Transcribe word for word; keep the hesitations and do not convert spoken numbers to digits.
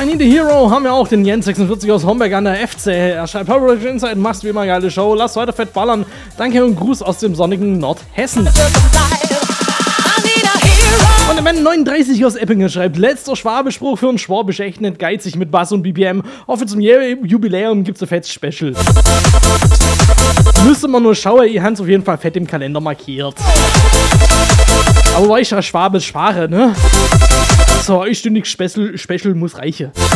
Need a Hero haben wir auch den Jens sechsundvierzig aus Homberg an der F C. Er schreibt, Power Rangers Inside, machst wie immer geile Show, lass weiter fett ballern. Danke und Gruß aus dem sonnigen Nordhessen. Und der Mann neununddreißig aus Eppingen schreibt, letzter Schwabespruch für einen Schwabisch echt nicht geizig mit Bass und B P M. Hoffe zum Jubiläum gibt's ein fettes Special. Müsste man nur schauen, ihr habt es auf jeden Fall fett im Kalender markiert. Aber weil ich ja Schwabe spare, ne? So, einstündig Special, Special muss reichen.